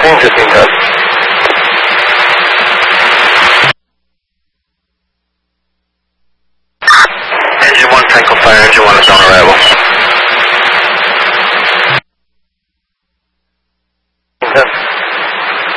15 touch. Engine 1, Tango Fire, Engine 1 is on arrival.